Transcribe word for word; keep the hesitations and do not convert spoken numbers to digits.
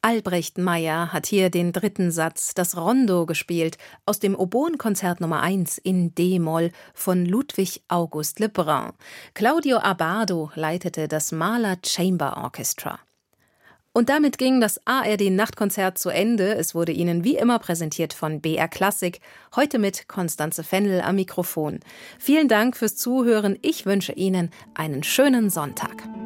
Albrecht Meyer hat hier den dritten Satz, das Rondo, gespielt, aus dem Oboenkonzert Nummer eins in D-Moll von Ludwig August Lebrun. Claudio Abbado leitete das Mahler Chamber Orchestra. Und damit ging das A R D-Nachtkonzert zu Ende. Es wurde Ihnen wie immer präsentiert von B R Klassik, heute mit Constanze Fennel am Mikrofon. Vielen Dank fürs Zuhören. Ich wünsche Ihnen einen schönen Sonntag.